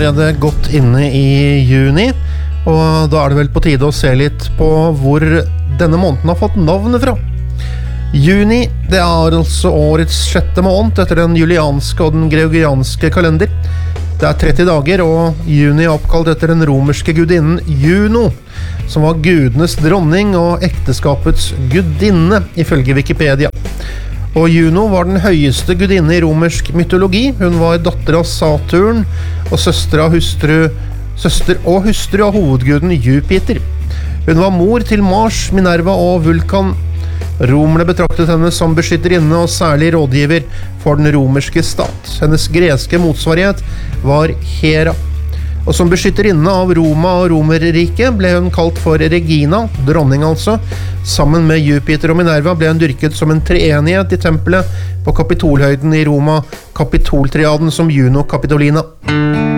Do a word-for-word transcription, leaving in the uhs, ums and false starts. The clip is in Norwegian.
Allerede godt inne i juni, og da er det vel på tide å se litt på hvor denne måneden har fått navnet fra. Juni, det er altså årets sjette måned etter den julianske og den gregorianske kalender. Det er tretti dager, og juni er oppkalt etter den romerske gudinnen Juno, som var gudenes dronning og ekteskapets gudinne, ifølge Wikipedia. Og Juno var den høyeste gudinne i romersk mytologi. Hun var datter av Saturn og søster av hustru, søster og hustru av hovedguden Jupiter. Hun var mor til Mars, Minerva og Vulkan. Romerne betraktet henne som beskytterinne og særlig rådgiver for den romerske stat. Hennes greske motsvarighet var Hera. Og som beskytterinne av Roma og Romerriket ble hun kalt for Regina, dronning altså. Sammen med Jupiter og Minerva ble hun dyrket som en treenighet i tempelet på Kapitolhøyden i Roma, Kapitoltriaden som Juno Capitolina.